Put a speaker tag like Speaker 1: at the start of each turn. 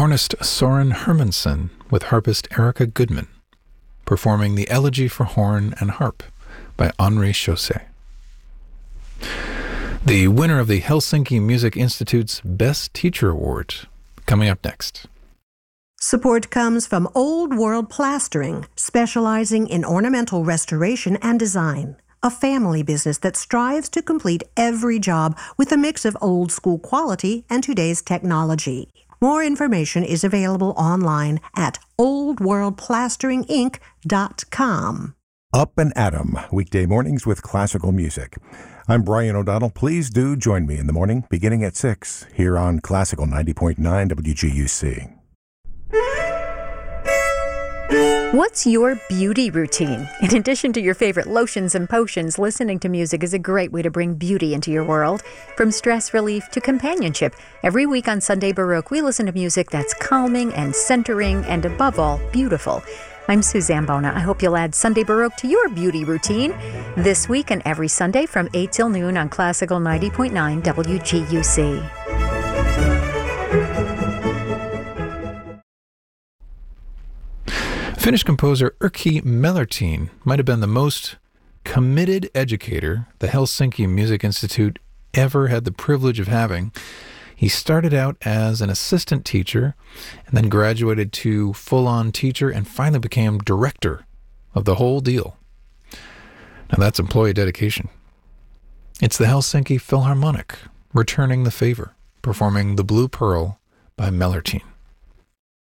Speaker 1: Hornist Soren Hermansen with harpist Erica Goodman, performing the Elegy for Horn and Harp by Henri Chausset. The winner of the Helsinki Music Institute's Best Teacher Award, coming up next.
Speaker 2: Support comes from Old World Plastering, specializing in ornamental restoration and design. A family business that strives to complete every job with a mix of old school quality and today's technology. More information is available online at oldworldplasteringinc.com.
Speaker 3: Up and Atom, weekday mornings with classical music. I'm Brian O'Donnell. Please do join me in the morning, beginning at 6, here on Classical 90.9 WGUC.
Speaker 4: What's your beauty routine? In addition to your favorite lotions and potions, listening to music is a great way to bring beauty into your world. From stress relief to companionship, every week on Sunday Baroque, we listen to music that's calming and centering and, above all, beautiful. I'm Suzanne Bona. I hope you'll add Sunday Baroque to your beauty routine this week and every Sunday from 8 till noon on Classical 90.9 WGUC.
Speaker 1: Finnish composer Erkki Mellertin might have been the most committed educator the Helsinki Music Institute ever had the privilege of having. He started out as an assistant teacher and then graduated to full-on teacher and finally became director of the whole deal. Now that's employee dedication. It's the Helsinki Philharmonic returning the favor, performing The Blue Pearl by Mellertin.